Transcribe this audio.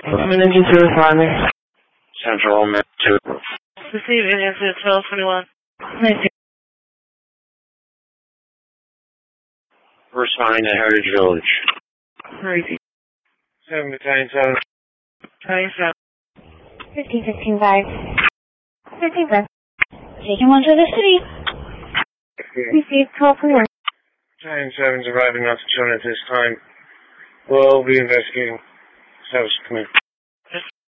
I'm an engine 2 responding. Central Met 2. Receive engine 2, 1221. 19. Responding to Heritage Village. Crazy. 7 Battalion 7. 27. 15, 5. 15, 5. Taking one to the city. Receive 1221. Battalion 7's arriving off the zone at this time. We'll be investigating. Service command.